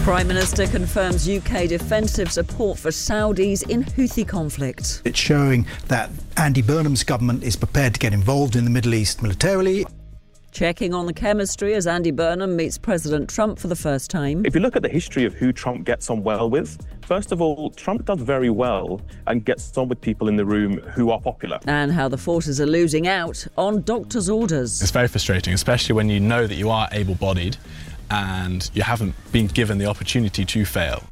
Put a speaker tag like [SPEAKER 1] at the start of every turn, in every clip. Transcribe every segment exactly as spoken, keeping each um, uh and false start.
[SPEAKER 1] Prime Minister confirms U K defensive support for Saudis in Houthi conflict.
[SPEAKER 2] It's showing that Andy Burnham's government is prepared to get involved in the Middle East militarily.
[SPEAKER 1] Checking on the chemistry as Andy Burnham meets President Trump for the first time.
[SPEAKER 3] If you look at the history of who Trump gets on well with, first of all, Trump does very well and gets on with people in the room who are popular.
[SPEAKER 1] And how the forces are losing out on doctors' orders.
[SPEAKER 4] It's very frustrating, especially when you know that you are able-bodied and you haven't been given the opportunity to fail.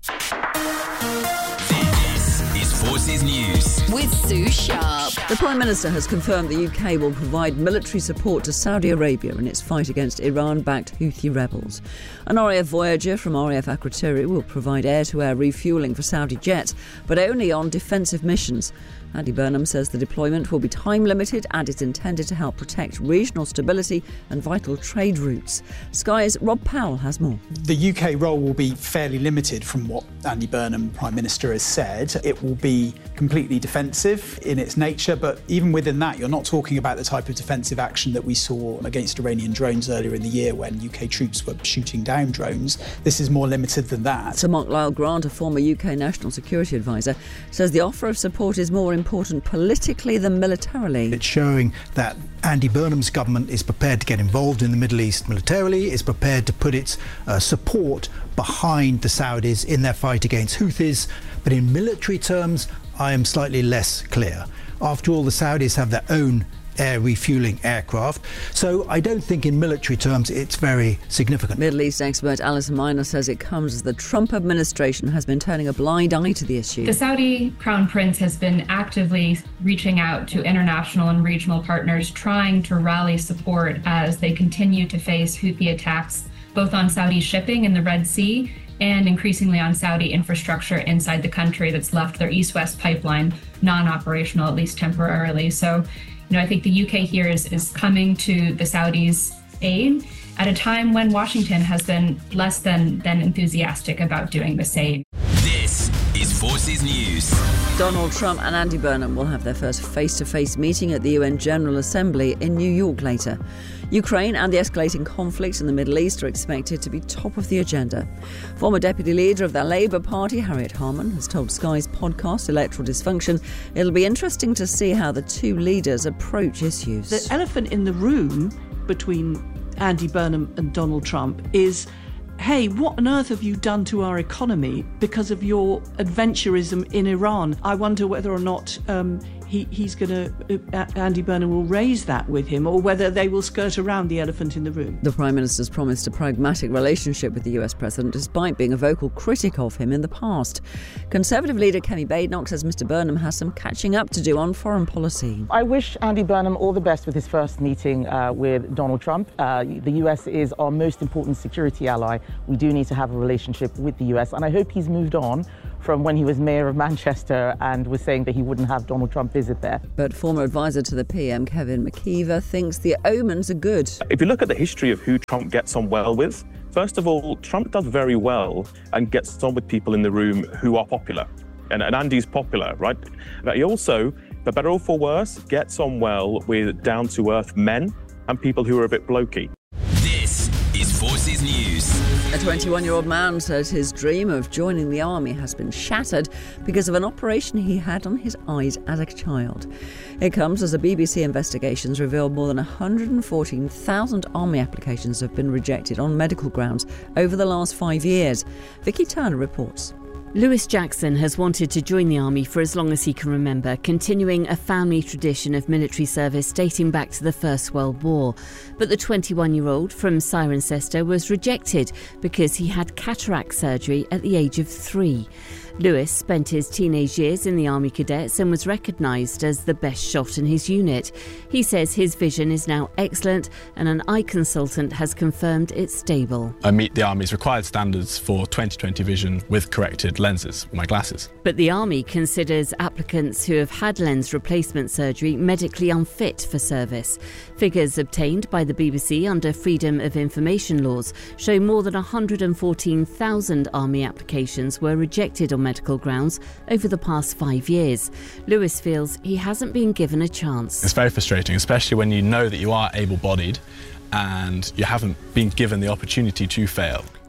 [SPEAKER 5] This is Forces News with Sue Sharp.
[SPEAKER 1] The Prime Minister has confirmed the U K will provide military support to Saudi Arabia in its fight against Iran-backed Houthi rebels. An R A F Voyager from R A F Akrotiri will provide air-to-air refuelling for Saudi jets, but only on defensive missions. Andy Burnham says the deployment will be time-limited and is intended to help protect regional stability and vital trade routes. Sky's Rob Powell has more.
[SPEAKER 6] The U K role will be fairly limited from what Andy Burnham, Prime Minister, has said. It will be completely defensive in its nature, but even within that, you're not talking about the type of defensive action that we saw against Iranian drones earlier in the year when U K troops were shooting down drones. This is more limited than that.
[SPEAKER 1] Sir Mark Lyle-Grant, a former U K National Security Advisor, says the offer of support is more important politically than militarily.
[SPEAKER 2] It's showing that Andy Burnham's government is prepared to get involved in the Middle East militarily, is prepared to put its uh, support behind the Saudis in their fight against Houthis. But in military terms, I am slightly less clear. After all, the Saudis have their own air refuelling aircraft, so I don't think in military terms it's very significant.
[SPEAKER 1] Middle East expert Alison Miner says it comes as the Trump administration has been turning a blind eye to the issue.
[SPEAKER 7] The Saudi Crown Prince has been actively reaching out to international and regional partners, trying to rally support as they continue to face Houthi attacks, both on Saudi shipping in the Red Sea and increasingly on Saudi infrastructure inside the country that's left their east-west pipeline non-operational, at least temporarily. So, you know, I think the U K here is, is coming to the Saudis' aid at a time when Washington has been less than, than enthusiastic about doing the same.
[SPEAKER 5] This is Forces News.
[SPEAKER 1] Donald Trump and Andy Burnham will have their first face-to-face meeting at the U N General Assembly in New York later. Ukraine and the escalating conflicts in the Middle East are expected to be top of the agenda. Former Deputy Leader of the Labour Party, Harriet Harman, has told Sky's podcast Electoral Dysfunction it'll be interesting to see how the two leaders approach issues.
[SPEAKER 8] The elephant in the room between Andy Burnham and Donald Trump is, hey, what on earth have you done to our economy because of your adventurism in Iran? I wonder whether or not um, he, he's going to, uh, Andy Burnham will raise that with him, or whether they will skirt around the elephant in the room.
[SPEAKER 1] The Prime Minister's promised a pragmatic relationship with the U S President, despite being a vocal critic of him in the past. Conservative leader Kemi Badenoch says Mr Burnham has some catching up to do on foreign policy.
[SPEAKER 9] I wish Andy Burnham all the best with his first meeting uh, with Donald Trump. Uh, the U S is our most important security ally. We do need to have a relationship with the U S, and I hope he's moved on from when he was mayor of Manchester and was saying that he wouldn't have Donald Trump visit there.
[SPEAKER 1] But former advisor to the P M, Kevin McKeever, thinks the omens are good.
[SPEAKER 3] If you look at the history of who Trump gets on well with, first of all, Trump does very well and gets on with people in the room who are popular. And, and Andy's popular, right? But he also, for better or for worse, gets on well with down-to-earth men and people who are a bit blokey.
[SPEAKER 5] This is Forces News.
[SPEAKER 1] A twenty-one-year-old man says his dream of joining the army has been shattered because of an operation he had on his eyes as a child. It comes as the B B C investigations revealed more than one hundred fourteen thousand army applications have been rejected on medical grounds over the last five years. Vicky Turner reports.
[SPEAKER 10] Lewis Jackson has wanted to join the army for as long as he can remember, continuing a family tradition of military service dating back to the First World War. But the twenty-one-year-old from Cirencester was rejected because he had cataract surgery at the age of three. Lewis spent his teenage years in the Army Cadets and was recognised as the best shot in his unit. He says his vision is now excellent and an eye consultant has confirmed it's stable.
[SPEAKER 4] I meet the Army's required standards for twenty twenty vision with corrected lenses, my glasses.
[SPEAKER 10] But the Army considers applicants who have had lens replacement surgery medically unfit for service. Figures obtained by the B B C under Freedom of Information laws show more than one hundred fourteen thousand Army applications were rejected on medical grounds over the past five years. Lewis feels he hasn't been given a chance.
[SPEAKER 4] It's very frustrating, especially when you know that you are able-bodied and you haven't been given the opportunity to fail.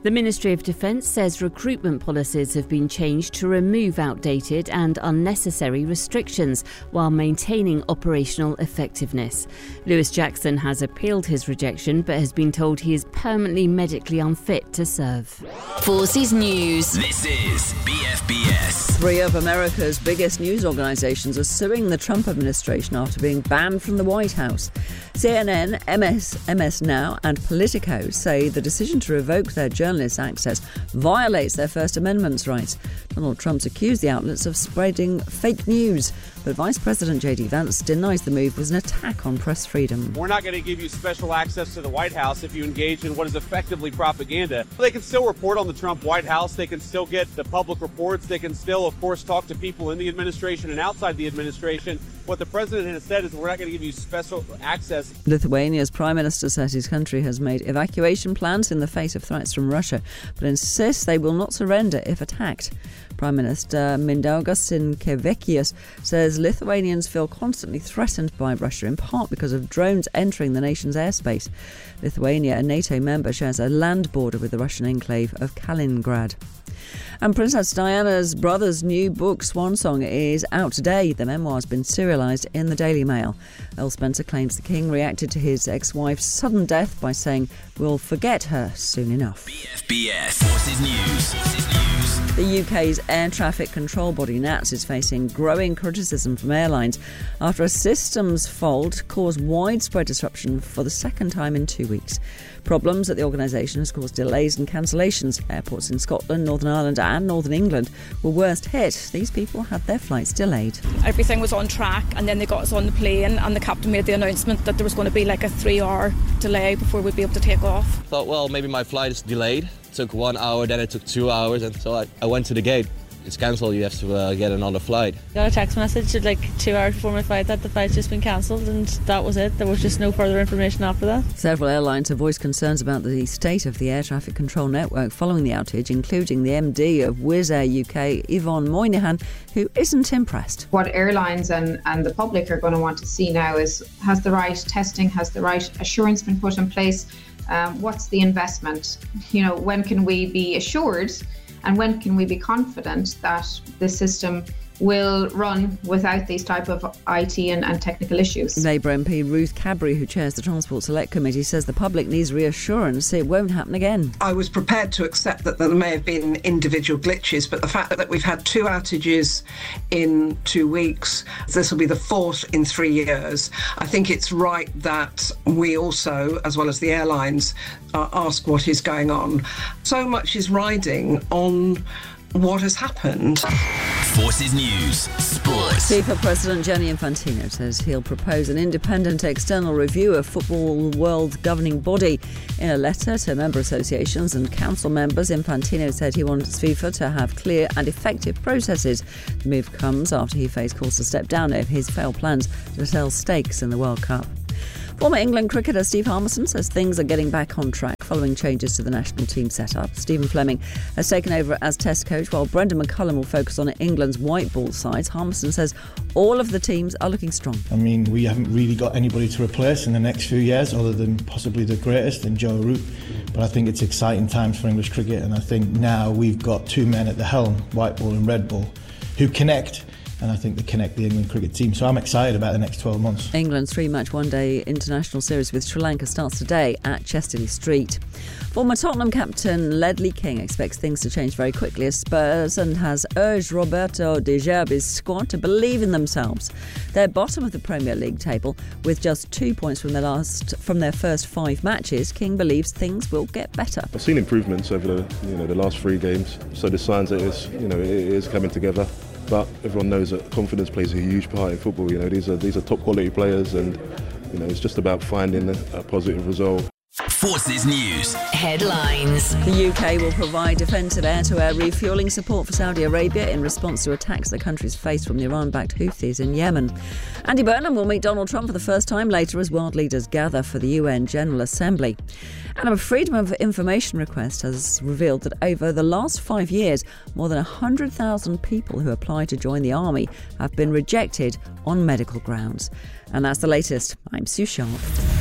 [SPEAKER 10] The Ministry of Defence says recruitment policies have been changed to remove outdated and unnecessary restrictions while maintaining operational effectiveness. Lewis Jackson has appealed his rejection but has been told he is permanently medically unfit to serve.
[SPEAKER 5] Forces News. This is B F B S.
[SPEAKER 1] Three of America's biggest news organisations are suing the Trump administration after being banned from the White House. C N N, M S, M S Now and Politico say the decision to revoke their journalists' access violates their First Amendment rights. Donald Trump's accused the outlets of spreading fake news, but Vice President J D Vance denies the move was an attack on press freedom.
[SPEAKER 11] We're not going to give you special access to the White House if you engage in what is effectively propaganda. They can still report on the Trump White House. They can still get the public reports. They can still, of course, talk to people in the administration and outside the administration. What the president has said is we're not going to give you special access.
[SPEAKER 1] Lithuania's prime minister says his country has made evacuation plans in the face of threats from Russia, but insists they will not surrender if attacked. Prime Minister Mindaugas Sinkevičius says Lithuanians feel constantly threatened by Russia, in part because of drones entering the nation's airspace. Lithuania, a NATO member, shares a land border with the Russian enclave of Kaliningrad. And Princess Diana's brother's new book, Swan Song, is out today. The memoir has been serialised in the Daily Mail. Earl Spencer claims the King reacted to his ex-wife's sudden death by saying, "We'll forget her soon enough."
[SPEAKER 5] B F B S Forces News. Forces News.
[SPEAKER 1] The U K's air traffic control body, N A T S, is facing growing criticism from airlines after a systems fault caused widespread disruption for the second time in two weeks. Problems at the organisation has caused delays and cancellations. Airports in Scotland, Northern Ireland and Northern England were worst hit. These people had their flights delayed.
[SPEAKER 12] Everything was on track and then they got us on the plane and the captain made the announcement that there was going to be like a three hour delay before we'd be able to take off.
[SPEAKER 13] Thought, well, maybe my flight is delayed. It took one hour, then it took two hours, and so I, I went to the gate. It's cancelled, you have to uh, get another flight.
[SPEAKER 14] Got a text message like two hours before my flight that the flight's just been cancelled, and that was it. There was just no further information after that.
[SPEAKER 1] Several airlines have voiced concerns about the state of the air traffic control network following the outage, including the M D of Wizz Air U K, Yvonne Moynihan, who isn't impressed.
[SPEAKER 15] What airlines and, and the public are going to want to see now is, has the right testing, has the right assurance been put in place? Um, what's the investment? You know, when can we be assured and when can we be confident that the system will run without these type of I T and, and technical issues?
[SPEAKER 1] Labour M P Ruth Cadbury, who chairs the Transport Select Committee, says the public needs reassurance it won't happen again.
[SPEAKER 16] I was prepared to accept that there may have been individual glitches, but the fact that we've had two outages in two weeks, this will be the fourth in three years. I think it's right that we also, as well as the airlines, uh, ask what is going on. So much is riding on what has happened.
[SPEAKER 5] Forces News. Sports.
[SPEAKER 1] FIFA President Gianni Infantino says he'll propose an independent external review of football world governing body. In a letter to member associations and council members, Infantino said he wants FIFA to have clear and effective processes. The move comes after he faced calls to step down over his failed plans to sell stakes in the World Cup. Former England cricketer Steve Harmison says things are getting back on track following changes to the national team setup. Stephen Fleming has taken over as Test coach, while Brendan McCullum will focus on England's white ball sides. Harmison says all of the teams are looking strong.
[SPEAKER 17] I mean, we haven't really got anybody to replace in the next few years other than possibly the greatest in Joe Root. But I think it's exciting times for English cricket, and I think now we've got two men at the helm, white ball and red ball, who connect. And I think they connect the England cricket team. So I'm excited about the next twelve months.
[SPEAKER 1] England's three-match one-day international series with Sri Lanka starts today at Chesterley Street. Former Tottenham captain Ledley King expects things to change very quickly at Spurs and has urged Roberto De Zerbi's squad to believe in themselves. They're bottom of the Premier League table with just two points from their last from their first five matches. King believes things will get better.
[SPEAKER 18] I've seen improvements over the you know the last three games, so the signs that it's you know it is coming together. But everyone knows that confidence plays a huge part in football. You know, these are these are top quality players, and you know it's just about finding a, a positive result.
[SPEAKER 5] Forces News. Headlines.
[SPEAKER 1] The U K will provide defensive air-to-air refuelling support for Saudi Arabia in response to attacks the country's faced from the Iran-backed Houthis in Yemen. Andy Burnham will meet Donald Trump for the first time later as world leaders gather for the U N General Assembly. And a Freedom of Information request has revealed that over the last five years, more than one hundred thousand people who applied to join the army have been rejected on medical grounds. And that's the latest. I'm Sue Sharp.